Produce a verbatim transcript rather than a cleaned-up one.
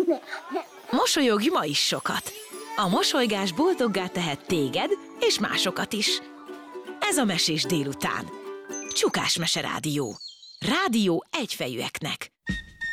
Mosolyogj ma is sokat. A mosolygás boldoggá tehet téged és másokat is. Ez a Mesés délután. Csukás Mese Rádió. Rádió egyfejűeknek.